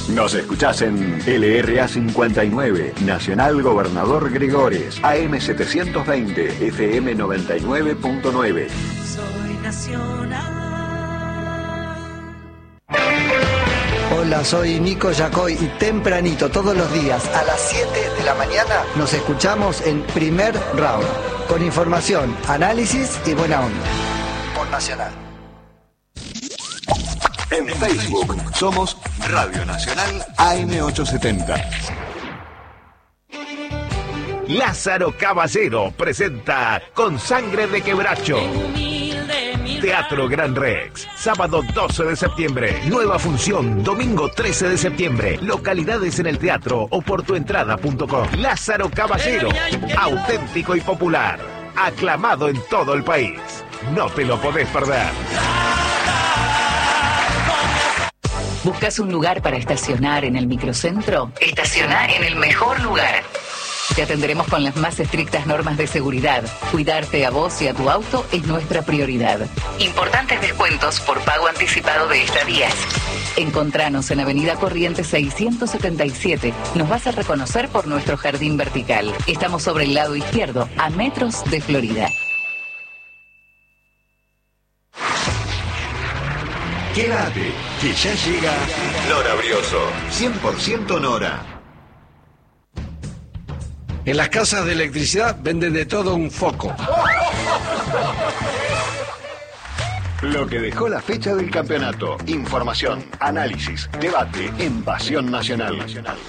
Nos escuchás en LRA 59, Nacional Gobernador Gregores, AM 720, FM 99.9. Soy nacional. Hola, soy Nico Yacoy y tempranito todos los días a las 7 de la mañana nos escuchamos en Primer Round, con información, análisis y buena onda. Por Nacional. En Facebook somos Radio Nacional AM870. Lázaro Caballero presenta Con Sangre de Quebracho. Teatro Gran Rex, sábado 12 de septiembre, nueva función, domingo 13 de septiembre, localidades en el teatro o por tuentrada.com. Lázaro Caballero, auténtico y popular, aclamado en todo el país. No te lo podés perder. ¿Buscas un lugar para estacionar en el microcentro? Estaciona en el mejor lugar. Te atenderemos con las más estrictas normas de seguridad. Cuidarte a vos y a tu auto es nuestra prioridad. Importantes descuentos por pago anticipado de estadías. Encontranos en Avenida Corrientes 677. Nos vas a reconocer por nuestro jardín vertical. Estamos sobre el lado izquierdo, a metros de Florida. Quédate, que ya llega Nora Brioso, 100% Nora. En las casas de electricidad venden de todo un foco. Lo que dejó la fecha del campeonato. Información, análisis, debate en Pasión Nacional.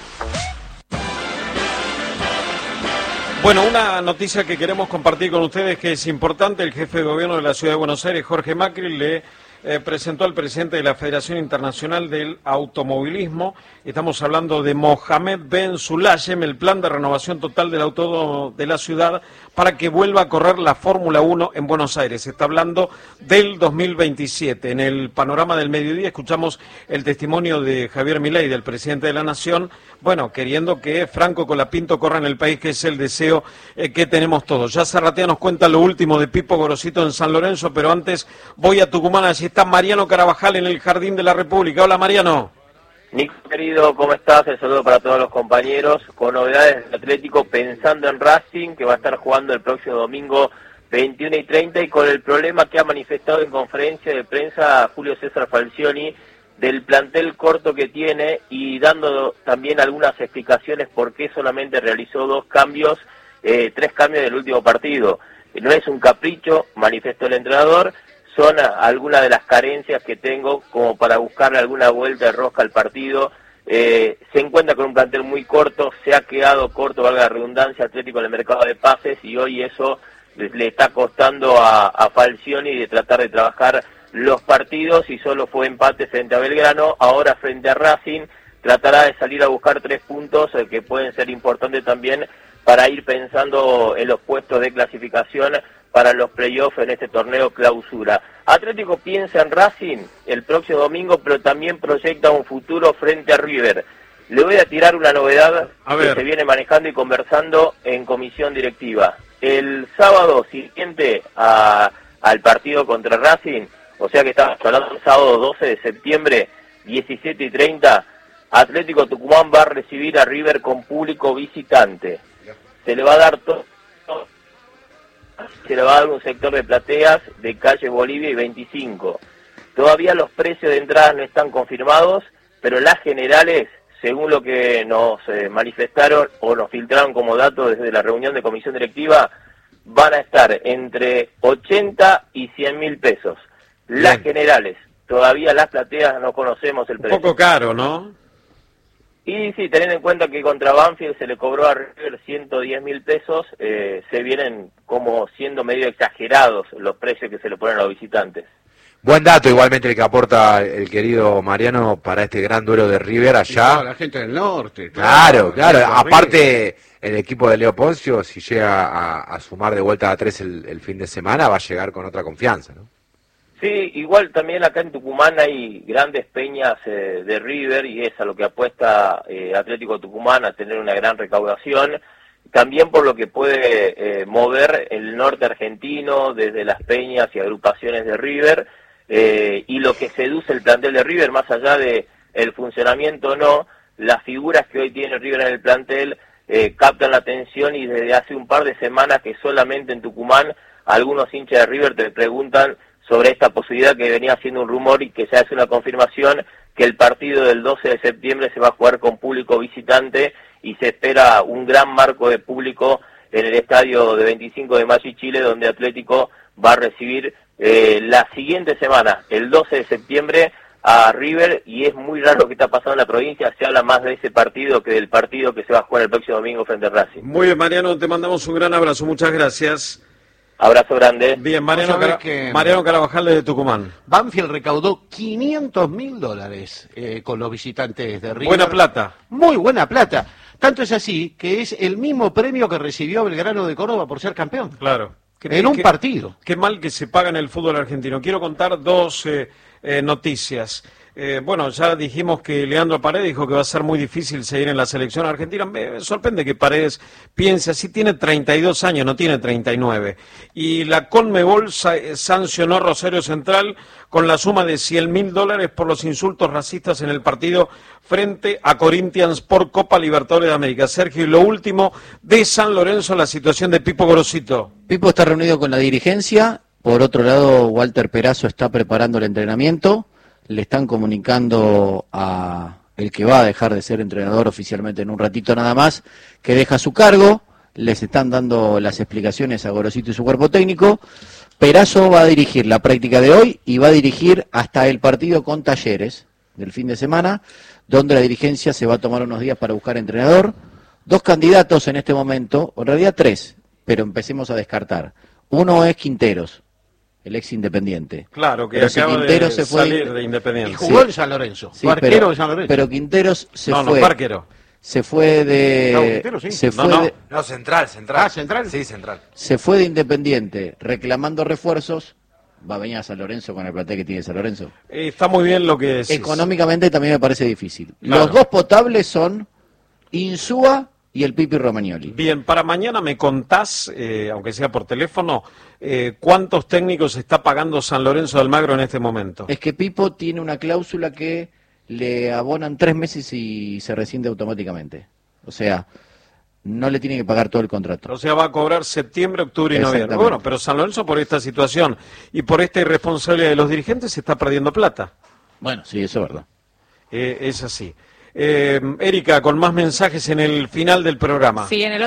Bueno, una noticia que queremos compartir con ustedes que es importante. El jefe de gobierno de la Ciudad de Buenos Aires, Jorge Macri, le presentó al presidente de la Federación Internacional del Automovilismo. Estamos hablando de Mohamed Ben Sulayem, el plan de renovación total del autódromo de la ciudad para que vuelva a correr la Fórmula 1 en Buenos Aires. Se está hablando del 2027. En el panorama del mediodía escuchamos el testimonio de Javier Milei, del presidente de la Nación, bueno, queriendo que Franco Colapinto corra en el país, que es el deseo que tenemos todos. Ya Zarratea nos cuenta lo último de Pipo Gorosito en San Lorenzo, pero antes voy a Tucumán. Allí está Mariano Carabajal en el Jardín de la República. Hola, Mariano. Nico, querido, ¿cómo estás? El saludo para todos los compañeros. Con novedades del Atlético, pensando en Racing, que va a estar jugando el próximo domingo 21:30, y con el problema que ha manifestado en conferencia de prensa Julio César Falcioni del plantel corto que tiene, y dando también algunas explicaciones por qué solamente realizó 2 cambios, 3 cambios del último partido. No es un capricho, manifestó el entrenador, son algunas de las carencias que tengo como para buscarle alguna vuelta de rosca al partido. Se encuentra con un plantel muy corto, se ha quedado corto, valga la redundancia, Atlético en el mercado de pases, y hoy eso le está costando a Falcioni de tratar de trabajar los partidos, y solo fue empate frente a Belgrano. Ahora frente a Racing tratará de salir a buscar 3 puntos que pueden ser importantes también para ir pensando en los puestos de clasificación para los playoffs en este torneo clausura. Atlético piensa en Racing el próximo domingo, pero también proyecta un futuro frente a River. Le voy a tirar una novedad que se viene manejando y conversando en comisión directiva. El sábado siguiente al partido contra Racing, o sea que estamos hablando del sábado 12 de septiembre, 17:30, Atlético Tucumán va a recibir a River con público visitante. Se le va a dar todo. Se le va a dar un sector de plateas de calle Bolivia y 25. Todavía los precios de entradas no están confirmados, pero las generales, según lo que nos manifestaron o nos filtraron como datos desde la reunión de comisión directiva, van a estar entre 80 y 100.000 pesos. Las generales, todavía las plateas no conocemos el precio. Un poco caro, ¿no? Y sí, teniendo en cuenta que contra Banfield se le cobró a River 110.000 pesos, se vienen como siendo medio exagerados los precios que se le ponen a los visitantes. Buen dato igualmente el que aporta el querido Mariano para este gran duelo de River allá. La gente del norte. Claro. Aparte, el equipo de Leo Poncio, si llega a sumar de vuelta a 3 el fin de semana, va a llegar con otra confianza, ¿no? Sí, igual también acá en Tucumán hay grandes peñas de River, y es a lo que apuesta Atlético Tucumán, a tener una gran recaudación, también por lo que puede mover el norte argentino desde las peñas y agrupaciones de River, y lo que seduce el plantel de River, más allá de el funcionamiento no, las figuras que hoy tiene River en el plantel captan la atención, y desde hace un par de semanas que solamente en Tucumán algunos hinchas de River te preguntan sobre esta posibilidad que venía siendo un rumor y que ya es una confirmación, que el partido del 12 de septiembre se va a jugar con público visitante y se espera un gran marco de público en el estadio de 25 de Mayo y Chile, donde Atlético va a recibir la siguiente semana, el 12 de septiembre, a River, y es muy raro lo que está pasando en la provincia. Se habla más de ese partido que del partido que se va a jugar el próximo domingo frente a Racing. Muy bien, Mariano, te mandamos un gran abrazo, muchas gracias. Abrazo grande. Bien, Mariano Carabajal desde Tucumán. Banfield recaudó $500.000 con los visitantes de River. Buena plata. Muy buena plata. Tanto es así que es el mismo premio que recibió Belgrano de Córdoba por ser campeón. Claro. En un partido. Qué mal que se paga en el fútbol argentino. Quiero contar dos noticias. Bueno, ya dijimos que Leandro Paredes dijo que va a ser muy difícil seguir en la selección argentina. Me sorprende que Paredes piense así. Tiene 32 años, no tiene 39. Y la Conmebol sancionó Rosario Central con la suma de $100.000 por los insultos racistas en el partido frente a Corinthians por Copa Libertadores de América. Sergio, y lo último de San Lorenzo, la situación de Pipo Gorosito. Pipo está reunido con la dirigencia. Por otro lado, Walter Perazo está preparando el entrenamiento. Le están comunicando a el que va a dejar de ser entrenador oficialmente en un ratito nada más, que deja su cargo. Les están dando las explicaciones a Gorosito y su cuerpo técnico. Perazo va a dirigir la práctica de hoy y va a dirigir hasta el partido con Talleres del fin de semana, donde la dirigencia se va a tomar unos días para buscar entrenador. 2 candidatos en este momento, en realidad 3, pero empecemos a descartar. Uno es Quinteros, el ex Independiente. Claro, que pero acaba Quinteros de se fue salir de Independiente. Y jugó en San Lorenzo. Sí, arquero de San Lorenzo. Pero Quinteros se fue. No, Parquero. Se fue de... No, Quinteros, sí. Se fue No, Central. Ah, Central. Sí, Central. Se fue de Independiente reclamando refuerzos. Va a venir a San Lorenzo con el plantel que tiene San Lorenzo. Está muy bien lo que decís. Económicamente también me parece difícil. Claro. Los dos potables son Insúa y el Pipi Romagnoli. Bien, para mañana me contás, aunque sea por teléfono, ¿cuántos técnicos está pagando San Lorenzo de Almagro en este momento? Es que Pipo tiene una cláusula que le abonan 3 meses y se rescinde automáticamente. O sea, no le tiene que pagar todo el contrato. O sea, va a cobrar septiembre, octubre y noviembre. Bueno, pero San Lorenzo por esta situación y por esta irresponsabilidad de los dirigentes se está perdiendo plata. Bueno, sí, eso es verdad. Es así. Erika, con más mensajes en el final del programa. Sí, en el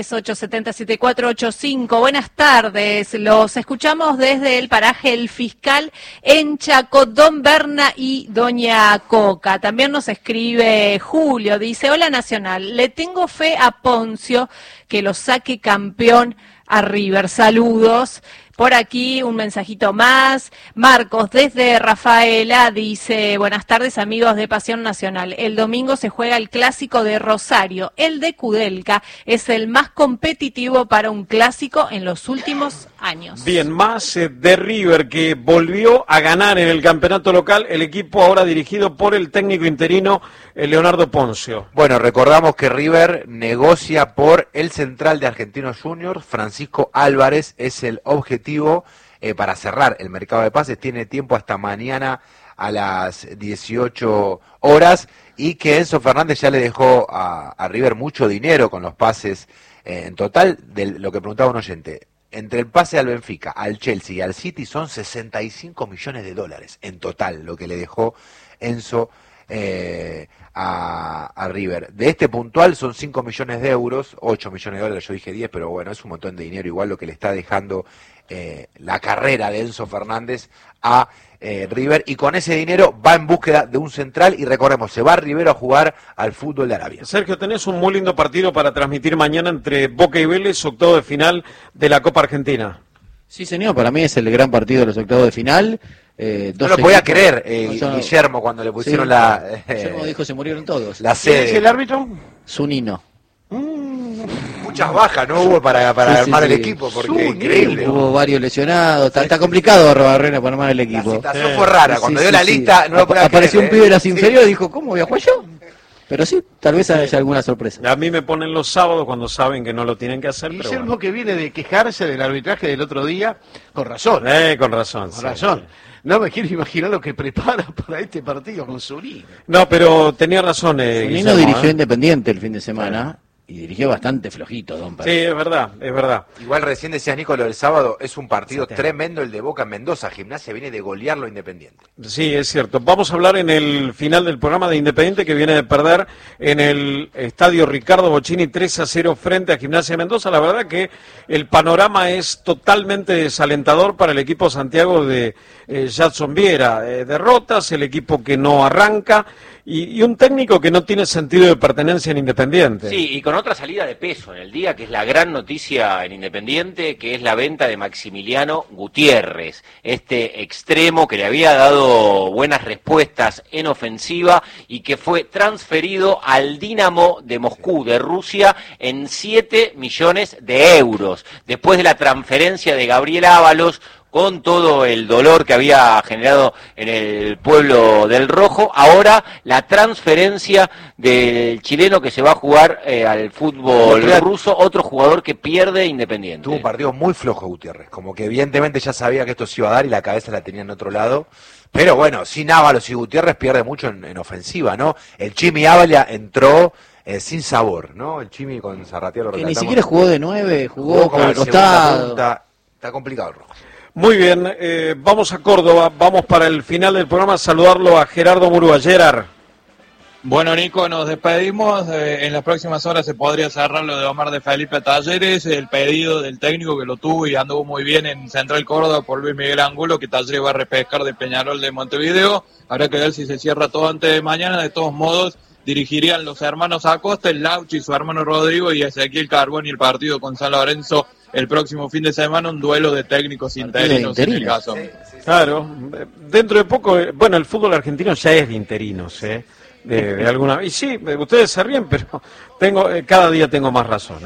1138707485. Buenas tardes, los escuchamos desde el paraje El Fiscal en Chaco, Don Berna y Doña Coca. También nos escribe Julio, dice: hola Nacional, le tengo fe a Poncio que lo saque campeón a River. Saludos. Por aquí un mensajito más. Marcos desde Rafaela dice: buenas tardes amigos de Pasión Nacional. El domingo se juega el clásico de Rosario. El de Kudelka es el más competitivo para un clásico en los últimos años. Bien, más de River, que volvió a ganar en el campeonato local, el equipo ahora dirigido por el técnico interino Leonardo Poncio. Bueno, recordamos que River negocia por el central de Argentinos Juniors, Francisco Álvarez, es el objetivo para cerrar el mercado de pases. Tiene tiempo hasta mañana a las 18 horas, y que Enzo Fernández ya le dejó a River mucho dinero con los pases en total. De lo que preguntaba un oyente, entre el pase al Benfica, al Chelsea y al City son $65 millones en total lo que le dejó Enzo a River. De este puntual son 5 millones de euros, 8 millones de dólares, yo dije 10, pero bueno, es un montón de dinero igual lo que le está dejando la carrera de Enzo Fernández a River, y con ese dinero va en búsqueda de un central, y recordemos, se va a River a jugar al fútbol de Arabia. Sergio, tenés un muy lindo partido para transmitir mañana entre Boca y Vélez, octavo de final de la Copa Argentina. Sí, señor, para mí es el gran partido de los octavos de final. No lo podía creer Guillermo cuando le pusieron Guillermo dijo: se murieron todos. La sede. ¿Quién es el árbitro? Zunino. Muchas bajas no hubo para armar el equipo, porque increíble. Hubo varios lesionados, está complicado Barrena para armar el equipo. La situación fue rara, cuando dio la lista no lo podía creer. Apareció un pibe de las inferiores y dijo: ¿cómo voy a jugar yo? Pero sí, tal vez haya alguna sorpresa. A mí me ponen los sábados cuando saben que no lo tienen que hacer. Guillermo, pero bueno, que viene de quejarse del arbitraje del otro día, con razón. con razón. Con razón. No me quiero imaginar lo que prepara para este partido con Zunino. No, pero tenía razón. Zunino dirigió Independiente el fin de semana. Y dirigió bastante flojito, Don Pedro. Sí, es verdad, es verdad. Igual recién decías, Nico, lo del sábado, es un partido tremendo el de Boca en Mendoza. Gimnasia viene de golearlo a Independiente. Sí, es cierto. Vamos a hablar en el final del programa de Independiente, que viene de perder en el estadio Ricardo Bocchini 3-0 frente a Gimnasia de Mendoza. La verdad que el panorama es totalmente desalentador para el equipo Santiago de Jadson Viera. Derrotas, el equipo que no arranca y un técnico que no tiene sentido de pertenencia en Independiente. Sí, y con otra salida de peso en el día, que es la gran noticia en Independiente, que es la venta de Maximiliano Gutiérrez, este extremo que le había dado buenas respuestas en ofensiva y que fue transferido al Dinamo de Moscú, de Rusia, en 7 millones de euros, después de la transferencia de Gabriel Ábalos, con todo el dolor que había generado en el pueblo del Rojo. Ahora la transferencia del chileno que se va a jugar al fútbol ruso, otro jugador que pierde Independiente. Tuvo un partido muy flojo Gutiérrez, como que evidentemente ya sabía que esto se iba a dar y la cabeza la tenía en otro lado. Pero bueno, sin Ábalos y Gutiérrez pierde mucho en ofensiva, ¿no? El Chimi Ábalia entró sin sabor, ¿no? El Chimi con Zarratea lo que ni siquiera jugó de 9, jugó como al costado. Está complicado el Rojo. Muy bien, vamos a Córdoba, vamos para el final del programa a saludarlo a Gerardo Murúa. Gerard. Bueno, Nico, nos despedimos. En las próximas horas se podría cerrar lo de Omar de Felipe Talleres, el pedido del técnico que lo tuvo y anduvo muy bien en Central Córdoba por Luis Miguel Angulo, que Talleres va a repescar de Peñarol de Montevideo. Habrá que ver si se cierra todo antes de mañana. De todos modos, dirigirían los hermanos Acosta, el Lauchi, su hermano Rodrigo y Ezequiel Carbón, y el partido con San Lorenzo el próximo fin de semana, un duelo de técnicos interinos en el caso. Claro, dentro de poco, bueno, el fútbol argentino ya es de interinos, de alguna. Y sí, ustedes se ríen, pero cada día tengo más razón,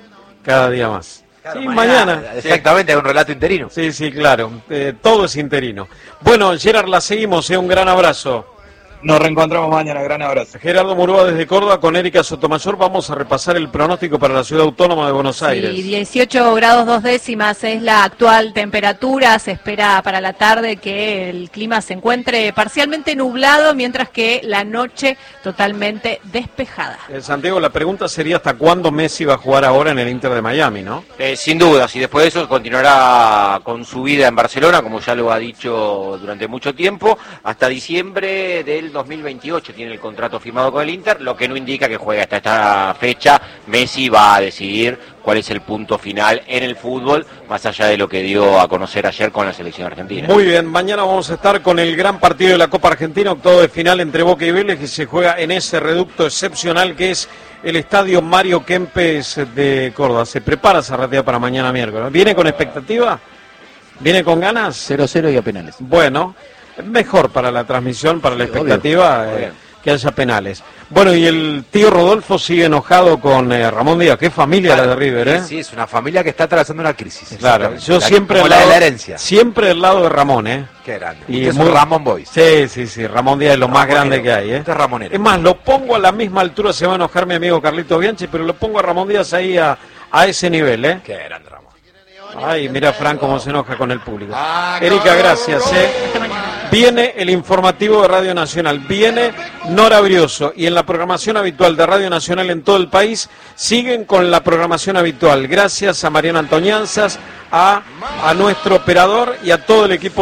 cada día más. Claro, sí, mañana. Exactamente, hay un relato interino. Sí, claro, todo es interino. Bueno, Gerard, la seguimos, un gran abrazo. Nos reencontramos mañana, gran abrazo. Gerardo Murúa desde Córdoba con Erika Sotomayor. Vamos a repasar el pronóstico para la Ciudad Autónoma de Buenos Aires. Sí, 18 grados 2 décimas es la actual temperatura. Se espera para la tarde que el clima se encuentre parcialmente nublado, mientras que la noche totalmente despejada. Santiago, la pregunta sería ¿hasta cuándo Messi va a jugar ahora en el Inter de Miami, no? Sin dudas, y después de eso continuará con su vida en Barcelona, como ya lo ha dicho durante mucho tiempo, hasta diciembre del 2028 tiene el contrato firmado con el Inter, lo que no indica que juegue hasta esta fecha. Messi va a decidir cuál es el punto final en el fútbol, más allá de lo que dio a conocer ayer con la selección argentina. Muy bien, mañana vamos a estar con el gran partido de la Copa Argentina, octavo de final entre Boca y Vélez, que se juega en ese reducto excepcional que es el estadio Mario Kempes de Córdoba. Se prepara Zarratea para mañana miércoles. ¿Viene con expectativa? ¿Viene con ganas? 0-0 y a penales. Bueno, mejor para la transmisión, para la expectativa, que haya penales. Bueno, y el tío Rodolfo sigue enojado con Ramón Díaz. Qué familia la de River, Sí, es una familia que está atravesando una crisis. Claro, yo siempre como la de la herencia. Siempre del lado de Ramón, Qué grande. Y es muy Ramón Boys. Sí, Ramón Díaz es lo más grande que hay, Este es Ramonero. Es más, lo pongo a la misma altura, se va a enojar mi amigo Carlito Bianchi, pero lo pongo a Ramón Díaz ahí a ese nivel, Qué grande, Ramón. Ay, mira Fran cómo se enoja con el público. Erika, gracias. Viene el informativo de Radio Nacional, viene Nora Brioso, y en la programación habitual de Radio Nacional en todo el país siguen con la programación habitual. Gracias a Mariana Antoñanzas, a nuestro operador y a todo el equipo